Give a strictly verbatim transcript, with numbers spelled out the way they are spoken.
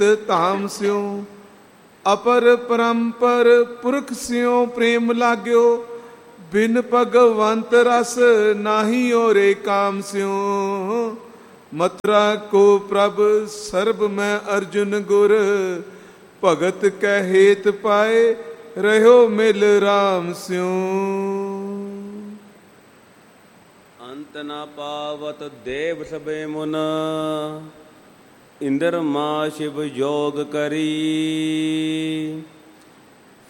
ਧਾਮ ਸਿਉ ਅਪਰ ਪਰੰਪਰ ਪੁਰਖ ਸਿਉ ਪ੍ਰੇਮ ਲਾਗਿਓ। ਬਿਨ ਭਗਵੰਤ ਰਸ ਨਾਹੀ ਔਰੇ ਕਾਮ ਸਿਉ। ਮਤਰਾ ਕੋ ਪ੍ਰਭ ਸਰਬ ਮੈਂ ਅਰਜੁਨ ਗੁਰ। ਭਗਤ ਕੈ ਹੇਤ ਪਾਏ ਰਹਿਓ ਮਿਲ ਰਾਮ ਸਿਉ। ਅੰਤ ਨਾ ਪਾਵਤ ਦੇਵ ਸਭੇ ਮੁਨ। ਇੰਦਰ ਮਾ ਸ਼ਿਵ ਯੋਗ ਕਰੀ।